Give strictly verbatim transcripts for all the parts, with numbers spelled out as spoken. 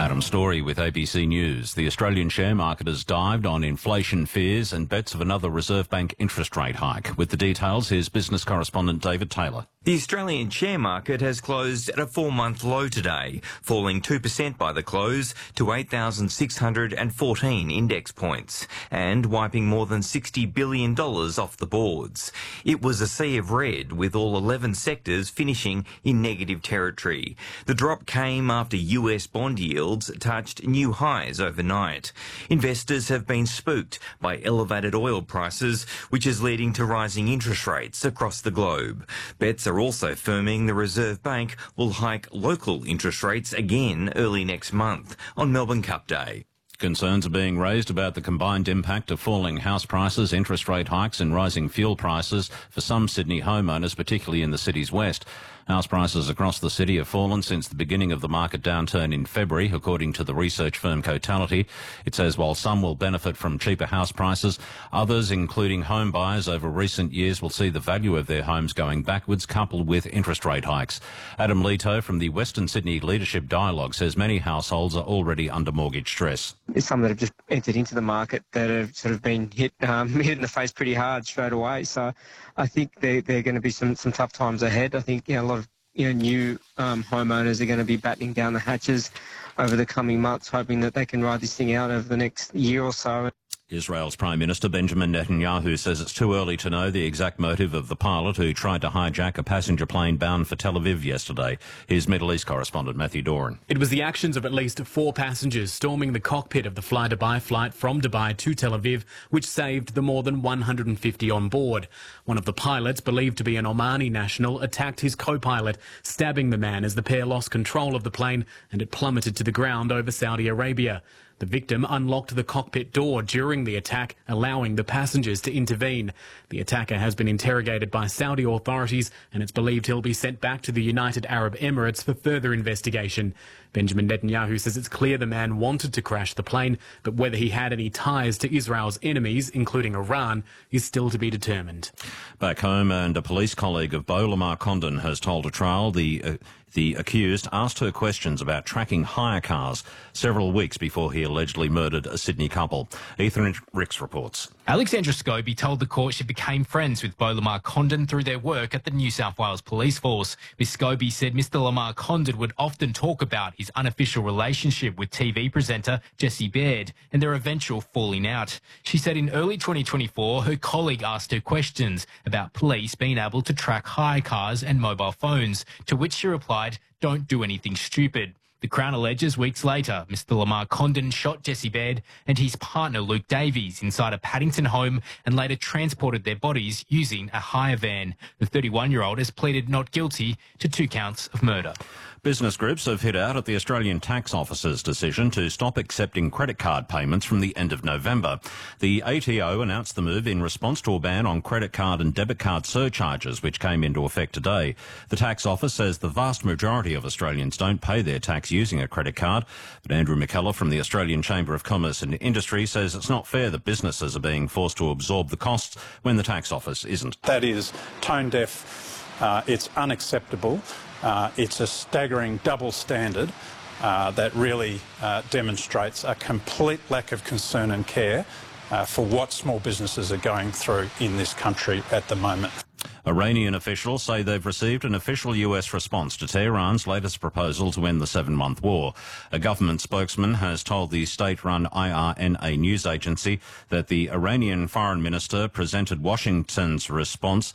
Adam Story with A B C News. The Australian share market has dived on inflation fears and bets of another Reserve Bank interest rate hike. With the details, here's business correspondent David Taylor. The Australian share market has closed at a four-month low today, falling two percent by the close to eight thousand six hundred fourteen index points and wiping more than sixty billion dollars off the boards. It was a sea of red, with all eleven sectors finishing in negative territory. The drop came after U S bond yields touched new highs overnight. Investors have been spooked by elevated oil prices, which is leading to rising interest rates across the globe. Bets are also firming the Reserve Bank will hike local interest rates again early next month on Melbourne Cup Day. Concerns are being raised about the combined impact of falling house prices, interest rate hikes and rising fuel prices for some Sydney homeowners, particularly in the city's west. House prices across the city have fallen since the beginning of the market downturn in February, according to the research firm Cotality. It says while some will benefit from cheaper house prices, others, including home buyers over recent years, will see the value of their homes going backwards, coupled with interest rate hikes. Adam Leto from the Western Sydney Leadership Dialogue says many households are already under mortgage stress. There's some that have just entered into the market that have sort of been hit um, hit in the face pretty hard straight away. So I think there there are going to be some, some tough times ahead. I think you know, a lot of you know, new um, homeowners are going to be battening down the hatches over the coming months, hoping that they can ride this thing out over the next year or so. Israel's Prime Minister Benjamin Netanyahu says it's too early to know the exact motive of the pilot who tried to hijack a passenger plane bound for Tel Aviv yesterday. Here's Middle East correspondent Matthew Doran. It was the actions of at least four passengers storming the cockpit of the Fly Dubai flight from Dubai to Tel Aviv, which saved the more than one hundred fifty on board. One of the pilots, believed to be an Omani national, attacked his co-pilot, stabbing the man as the pair lost control of the plane and it plummeted to the ground over Saudi Arabia. The victim unlocked the cockpit door during the attack, allowing the passengers to intervene. The attacker has been interrogated by Saudi authorities and it's believed he'll be sent back to the United Arab Emirates for further investigation. Benjamin Netanyahu says it's clear the man wanted to crash the plane, but whether he had any ties to Israel's enemies, including Iran, is still to be determined. Back home, and a police colleague of Beau Lamar Condon has told a trial the uh, the accused asked her questions about tracking hire cars several weeks before he allegedly murdered a Sydney couple. Ethan Ricks reports. Alexandra Scobie told the court she became friends with Beau Lamar Condon through their work at the New South Wales Police Force. Miss Scobie said Mister Lamar Condon would often talk about his unofficial relationship with T V presenter Jessie Baird and their eventual falling out. She said in early twenty twenty-four, her colleague asked her questions about police being able to track hire cars and mobile phones, to which she replied, "Don't do anything stupid." The Crown alleges weeks later, Mister Lamar Condon shot Jessie Baird and his partner Luke Davies inside a Paddington home and later transported their bodies using a hire van. The thirty-one-year-old has pleaded not guilty to two counts of murder. Business groups have hit out at the Australian Tax Office's decision to stop accepting credit card payments from the end of November. The A T O announced the move in response to a ban on credit card and debit card surcharges, which came into effect today. The Tax Office says the vast majority of Australians don't pay their tax using a credit card, but Andrew McKellar from the Australian Chamber of Commerce and Industry says it's not fair that businesses are being forced to absorb the costs when the Tax Office isn't. That is tone deaf. Uh, it's unacceptable. Uh, it's a staggering double standard uh, that really uh, demonstrates a complete lack of concern and care uh, for what small businesses are going through in this country at the moment. Iranian officials say they've received an official U S response to Tehran's latest proposal to end the seven-month war. A government spokesman has told the state-run I R N A news agency that the Iranian foreign minister presented Washington's response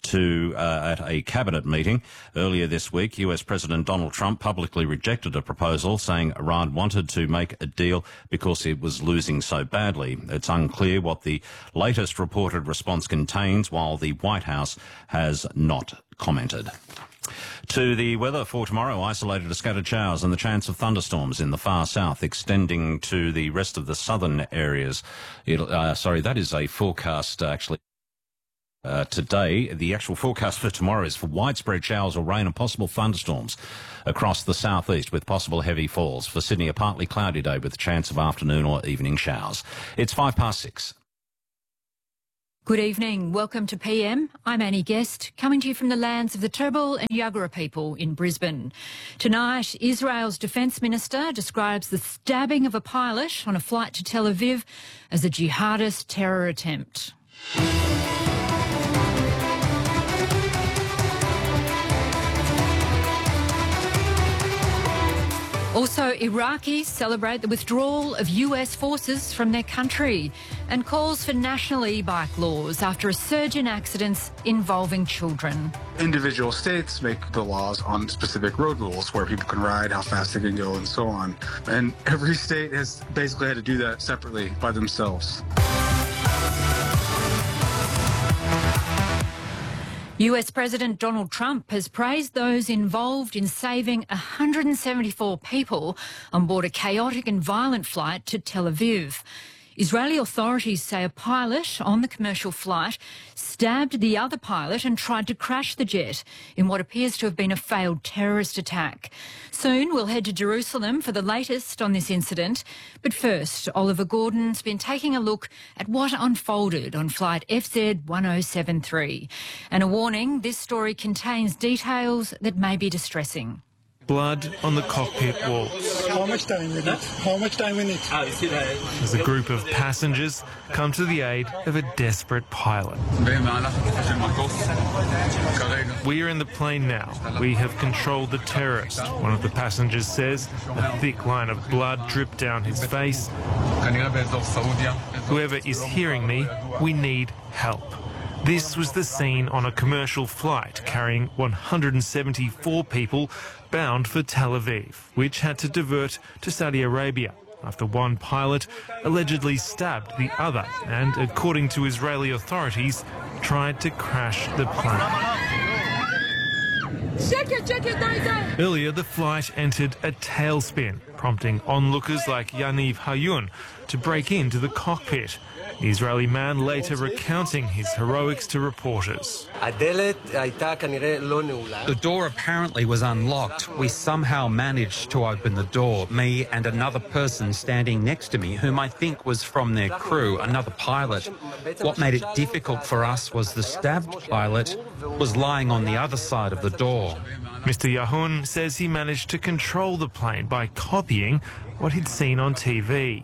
to uh, at a cabinet meeting. Earlier this week, U S President Donald Trump publicly rejected a proposal saying Iran wanted to make a deal because it was losing so badly. It's unclear what the latest reported response contains, while the White House has not commented. To the weather for tomorrow, isolated to scattered showers and the chance of thunderstorms in the far south, extending to the rest of the southern areas. It'll, uh, sorry, that is a forecast, uh, actually. Uh, today, the actual forecast for tomorrow is for widespread showers or rain and possible thunderstorms across the southeast with possible heavy falls. For Sydney, a partly cloudy day with a chance of afternoon or evening showers. It's five past six. Good evening. Welcome to P M. I'm Annie Guest, coming to you from the lands of the Turrbal and Yagara people in Brisbane. Tonight, Israel's Defence Minister describes the stabbing of a pilot on a flight to Tel Aviv as a jihadist terror attempt. Also, Iraqis celebrate the withdrawal of U S forces from their country and calls for national e-bike laws after a surge in accidents involving children. Individual states make the laws on specific road rules where people can ride, how fast they can go, and so on. And every state has basically had to do that separately by themselves. U S President Donald Trump has praised those involved in saving one hundred seventy-four people on board a chaotic and violent flight to Tel Aviv. Israeli authorities say a pilot on the commercial flight stabbed the other pilot and tried to crash the jet in what appears to have been a failed terrorist attack. Soon we'll head to Jerusalem for the latest on this incident. But first, Oliver Gordon's been taking a look at what unfolded on flight F Z one oh seven three. And a warning, this story contains details that may be distressing. Blood on the cockpit walls. How much time we need? How much time we need? As a group of passengers come to the aid of a desperate pilot. We are in the plane now. We have controlled the terrorist, one of the passengers says. A thick line of blood dripped down his face. Whoever is hearing me, we need help. This was the scene on a commercial flight carrying one hundred seventy-four people bound for Tel Aviv, which had to divert to Saudi Arabia after one pilot allegedly stabbed the other and, according to Israeli authorities, tried to crash the plane. Earlier, the flight entered a tailspin, prompting onlookers like Yaniv Hayun to break into the cockpit. The Israeli man later recounting his heroics to reporters. The door apparently was unlocked. We somehow managed to open the door, me and another person standing next to me, whom I think was from their crew, another pilot. What made it difficult for us was the stabbed pilot was lying on the other side of the door. Mister Yahun says he managed to control the plane by copying what he'd seen on T V.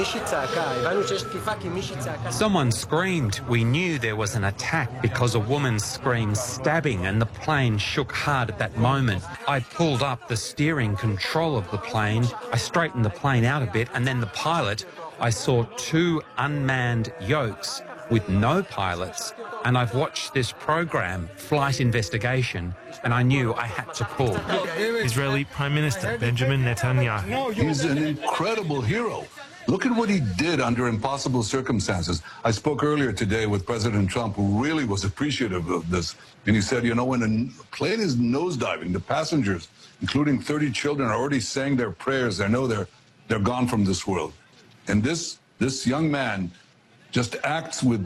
Someone screamed. We knew there was an attack because a woman screamed stabbing and the plane shook hard at that moment. I pulled up the steering control of the plane. I straightened the plane out a bit, and then the pilot, I saw two unmanned yokes with no pilots, and I've watched this program, Flight Investigation, and I knew I had to pull. Israeli Prime Minister Benjamin Netanyahu. He's an incredible hero. Look at what he did under impossible circumstances. I spoke earlier today with President Trump, who really was appreciative of this. And he said, you know, when a plane is nosediving, the passengers, including thirty children, are already saying their prayers. They know they're, they're gone from this world. And this, this young man just acts with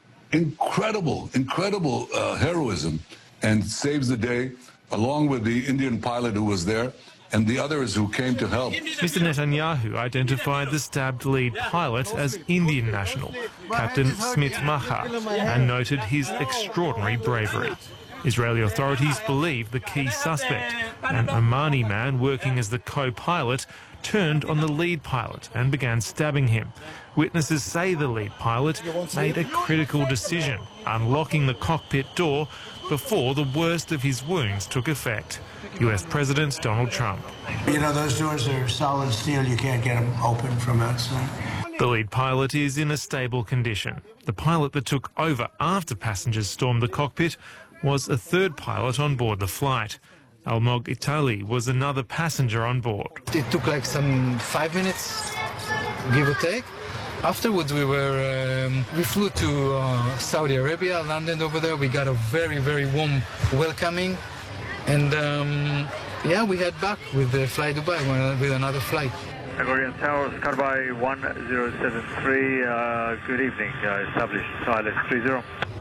incredible, incredible uh, heroism and saves the day, along with the Indian pilot who was there and the others who came to help. Mister Netanyahu identified the stabbed lead pilot as Indian national, Captain Smit Maha, and noted his extraordinary bravery. Israeli authorities believe the key suspect, an Omani man working as the co-pilot, turned on the lead pilot and began stabbing him. Witnesses say the lead pilot made a critical decision, unlocking the cockpit door before the worst of his wounds took effect. U S President Donald Trump. You know, those doors are solid steel. You can't get them open from outside. The lead pilot is in a stable condition. The pilot that took over after passengers stormed the cockpit was a third pilot on board the flight. Almog Itali was another passenger on board. It took like some five minutes, give or take. Afterwards, we were um, we flew to uh, Saudi Arabia, landed over there. We got a very, very warm welcoming. And um, yeah, we head back with the Fly Dubai, with another flight. Gregorian Towers, Carby one zero seven three, uh, good evening, uh, established silence three zero.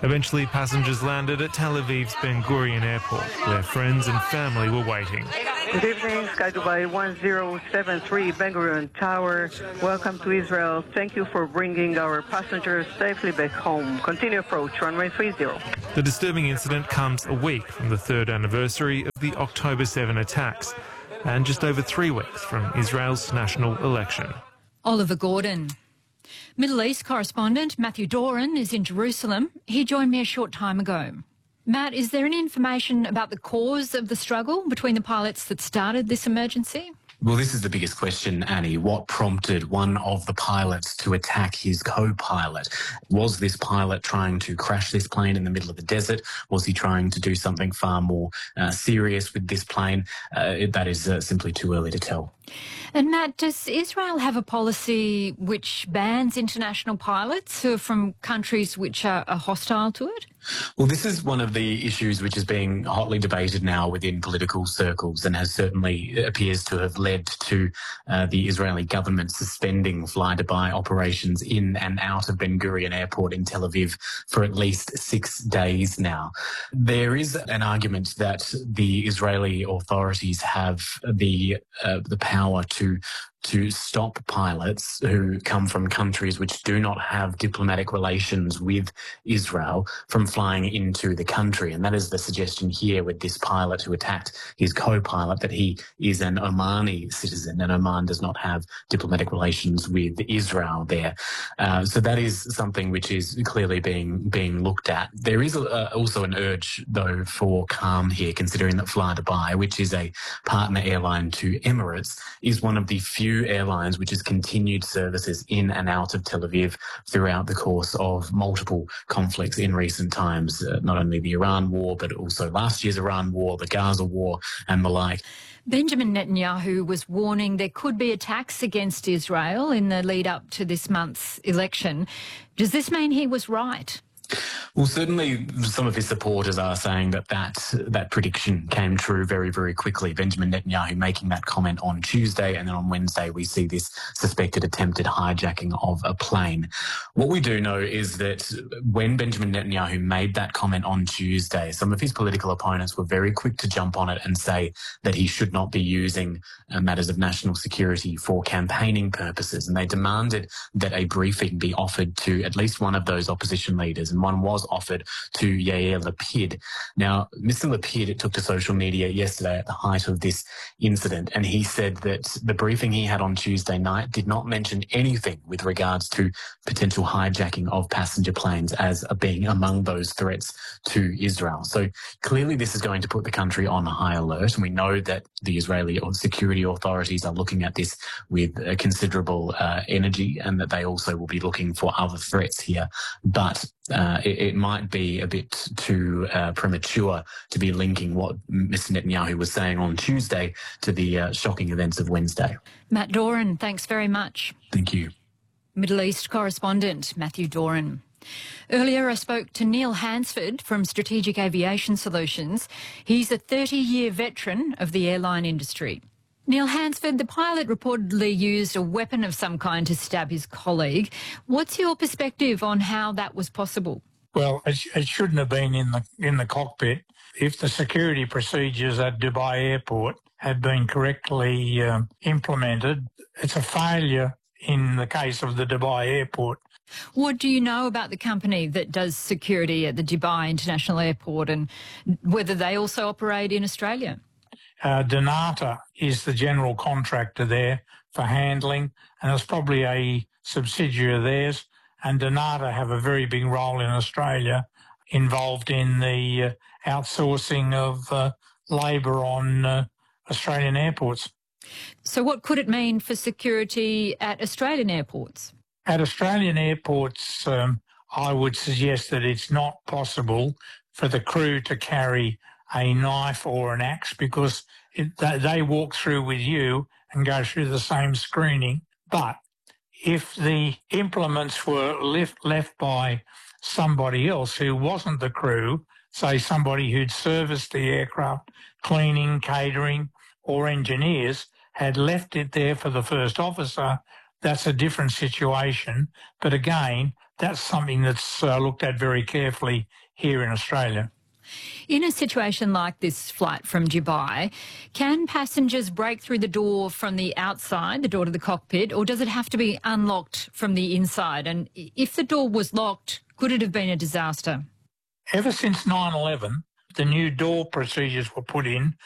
Eventually, passengers landed at Tel Aviv's Ben Gurion Airport, where friends and family were waiting. Good evening, Sky Dubai one zero seven three Ben Gurion Tower. Welcome to Israel. Thank you for bringing our passengers safely back home. Continue approach, runway three zero. The disturbing incident comes a week from the third anniversary of the October seventh attacks, and just over three weeks from Israel's national election. Oliver Gordon. Middle East correspondent Matthew Doran is in Jerusalem. He joined me a short time ago. Matt, is there any information about the cause of the struggle between the pilots that started this emergency? Well, this is the biggest question, Annie. What prompted one of the pilots to attack his co-pilot? Was this pilot trying to crash this plane in the middle of the desert? Was he trying to do something far more uh, serious with this plane? Uh, that is uh, simply too early to tell. And Matt, does Israel have a policy which bans international pilots who are from countries which are, are hostile to it? Well, this is one of the issues which is being hotly debated now within political circles and has certainly appears to have led to uh, the Israeli government suspending fly-to-buy operations in and out of Ben Gurion Airport in Tel Aviv for at least six days now. There is an argument that the Israeli authorities have the uh, the power to to stop pilots who come from countries which do not have diplomatic relations with Israel from flying into the country. And that is the suggestion here with this pilot who attacked his co-pilot, that he is an Omani citizen, and Oman does not have diplomatic relations with Israel there. Uh, so that is something which is clearly being being looked at. There is a, also an urge, though, for calm here, considering that Fly-Dubai, which is a partner airline to Emirates, is one of the few airlines which has continued services in and out of Tel Aviv throughout the course of multiple conflicts in recent times, uh, not only the Iran war, but also last year's Iran war, the Gaza war and the like. Benjamin Netanyahu was warning there could be attacks against Israel in the lead up to this month's election. Does this mean he was right? Well, certainly some of his supporters are saying that that, that prediction came true very, very quickly. Benjamin Netanyahu making that comment on Tuesday, and then on Wednesday we see this suspected attempted hijacking of a plane. What we do know is that when Benjamin Netanyahu made that comment on Tuesday, some of his political opponents were very quick to jump on it and say that he should not be using uh, matters of national security for campaigning purposes. And they demanded that a briefing be offered to at least one of those opposition leaders, and one was offered to Yair Lapid. Now, Mister Lapid took to social media yesterday at the height of this incident, and he said that the briefing he had on Tuesday night did not mention anything with regards to potential hijacking of passenger planes as being among those threats to Israel. So clearly this is going to put the country on high alert, and we know that the Israeli security authorities are looking at this with uh, considerable uh, energy, and that they also will be looking for other threats here. But Uh, it, it might be a bit too uh, premature to be linking what Mister Netanyahu was saying on Tuesday to the uh, shocking events of Wednesday. Matt Doran, thanks very much. Thank you. Middle East correspondent Matthew Doran. Earlier I spoke to Neil Hansford from Strategic Aviation Solutions. He's a thirty-year veteran of the airline industry. Neil Hansford, the pilot reportedly used a weapon of some kind to stab his colleague. What's your perspective on how that was possible? Well, it, it shouldn't have been in the in the cockpit. If the security procedures at Dubai Airport had been correctly uh, implemented, it's a failure in the case of the Dubai Airport. What do you know about the company that does security at the Dubai International Airport, and whether they also operate in Australia? Uh, Donata is the general contractor there for handling, and it's probably a subsidiary of theirs. And Donata have a very big role in Australia, involved in the uh, outsourcing of uh, labour on uh, Australian airports. So what could it mean for security at Australian airports? At Australian airports, um, I would suggest that it's not possible for the crew to carry a knife or an axe, because it, they walk through with you and go through the same screening. But if the implements were left, left by somebody else who wasn't the crew, say somebody who'd serviced the aircraft, cleaning, catering, or engineers, had left it there for the first officer, that's a different situation. But again, that's something that's uh, looked at very carefully here in Australia. In a situation like this flight from Dubai, can passengers break through the door from the outside, the door to the cockpit, or does it have to be unlocked from the inside? And if the door was locked, could it have been a disaster? Ever since nine eleven, the new door procedures were put in